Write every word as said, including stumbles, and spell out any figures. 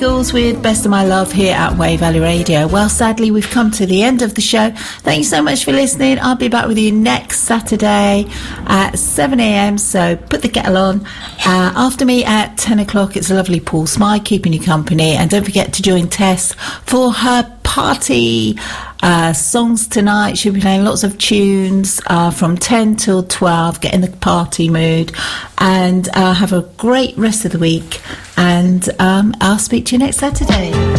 Girls with Best of My Love here at Wave Valley Radio. Well, sadly, we've come to the end of the show. Thank you so much for listening. I'll be back with you next Saturday at seven a.m. So put the kettle on. Uh, after me at ten o'clock, it's a lovely Paul Smythe keeping you company. And don't forget to join Tess for her party uh, songs tonight. She'll be playing lots of tunes uh, from ten till twelve. Get in the party mood. And uh, have a great rest of the week. And um, I'll speak to you next Saturday.